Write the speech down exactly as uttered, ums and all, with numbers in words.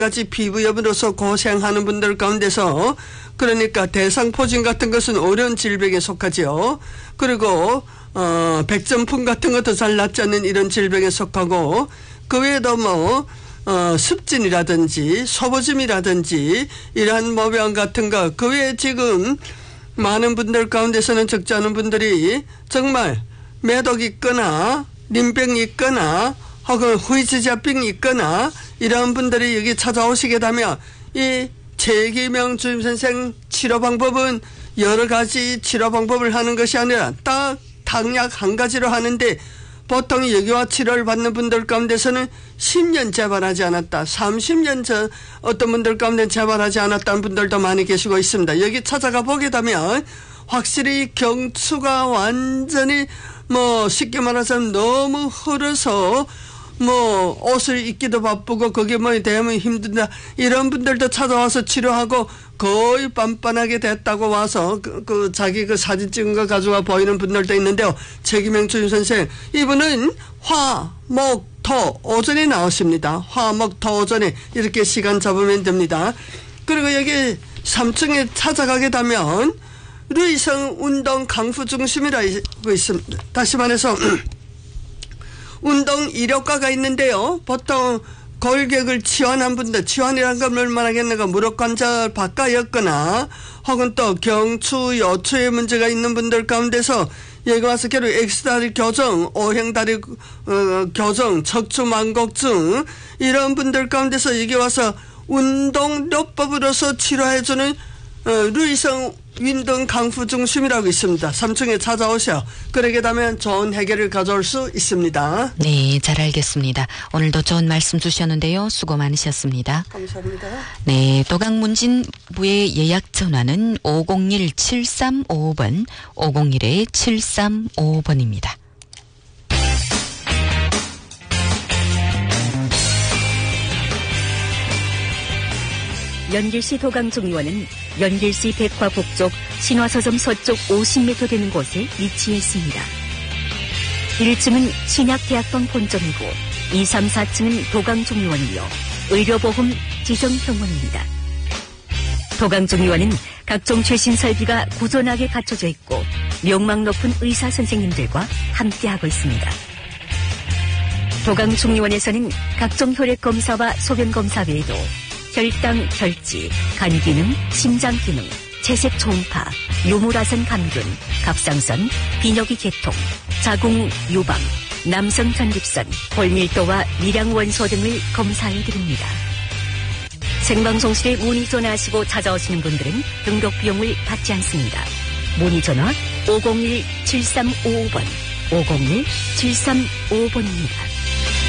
가지 피부염으로서 고생하는 분들 가운데서 그러니까 대상포진 같은 것은 어려운 질병에 속하죠. 그리고 어, 백점풍 같은 것도 잘 낫지 않는 이런 질병에 속하고 그 외에도 뭐 어, 습진이라든지 소부짐이라든지 이러한 모병 같은 거 그 외에 지금 많은 분들 가운데서는 적지 않은 분들이 정말 매독이 있거나 림병이 있거나 혹은 후이지자병이 있거나 이런 분들이 여기 찾아오시게 되면 이 최기명 주임선생 치료 방법은 여러 가지 치료 방법을 하는 것이 아니라 딱 당약 한 가지로 하는데 보통 여기와 치료를 받는 분들 가운데서는 십 년 재발하지 않았다. 삼십 년 전 어떤 분들 가운데 재발하지 않았다는 분들도 많이 계시고 있습니다. 여기 찾아가 보게 되면 확실히 경추가 완전히 뭐 쉽게 말하자면 너무 흐려서 뭐 옷을 입기도 바쁘고 그게 뭐 대면 힘든다 이런 분들도 찾아와서 치료하고 거의 빤빤하게 됐다고 와서 그, 그 자기 그 사진 찍은 거 가져와 보이는 분들도 있는데요. 최기명 주임 선생 이분은 화, 목, 토 오전에 나오십니다. 화, 목, 토 오전에 이렇게 시간 잡으면 됩니다. 그리고 여기 삼 층에 찾아가게 되면 루이성 운동 강구 중심이라고 있습니다. 다시 말해서 운동 이력과가 있는데요. 보통 골격을 치환한 분들, 치환이란 건 얼마나 하겠는가, 무릎 관절 바깥이었거나 혹은 또 경추, 여추에 문제가 있는 분들 가운데서 여기 와서 결국 X다리 교정, O형다리 어, 교정, 척추 만곡증 이런 분들 가운데서 여기 와서 운동요법으로서 치료해주는 어, 루이성 운동 강구 중심이라고 있습니다. 삼 층에 찾아오셔. 그러게 되면 좋은 해결을 가져올 수 있습니다. 네, 잘 알겠습니다. 오늘도 좋은 말씀 주셨는데요. 수고 많으셨습니다. 감사합니다. 네, 도강문진부의 예약 전화는 오공일 칠삼오오 번, 오공일 칠삼오오 번입니다. 연길시 도강중의원은 연길시 백화 북쪽 신화서점 서쪽 오십 미터 되는 곳에 위치해 있습니다. 일 층은 신약대학병 본점이고 이, 삼, 사 층은 도강중의원이며 의료보험 지정병원입니다. 도강중의원은 각종 최신 설비가 구전하게 갖춰져 있고 명망 높은 의사 선생님들과 함께하고 있습니다. 도강중의원에서는 각종 혈액 검사와 소변 검사 외에도 혈당, 혈지, 간 기능, 심장 기능, 채색 초음파, 요물화선 감균, 갑상선, 비뇨기 계통, 자궁 유방, 남성 전립선, 골밀도와 미량 원소 등을 검사해 드립니다. 생방송실에 문의 전화하시고 찾아오시는 분들은 등록 비용을 받지 않습니다. 문의 전화 오공일 칠삼오오 번, 오공일 칠삼오오 번입니다.